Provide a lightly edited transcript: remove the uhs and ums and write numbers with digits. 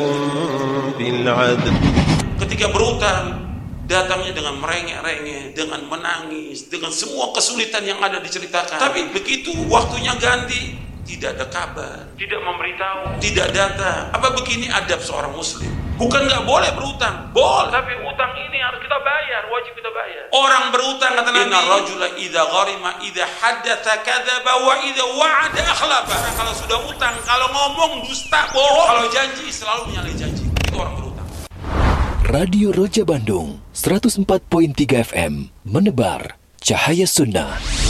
بالعدل. Ketika berutang, datangnya dengan merengek-rengek, dengan menangis, dengan semua kesulitan yang ada diceritakan. Tapi begitu waktunya ganti, tidak ada kabar, tidak memberitahu, tidak datang. Apa begini adab seorang muslim? Bukan nggak boleh berutang, boleh. Tapi utang ini harus kita bayar, wajib kita bayar. Orang berutang kata Nabi, inna rajula idza gharima idza haddatsa kadzaba wa idza wa'ada akhlafa. Kalau sudah utang, kalau ngomong dusta, bohong. Kalau janji selalu menyalahi janji. Itu orang berutang. Radio Roja Bandung 104.3 FM menebar cahaya sunnah.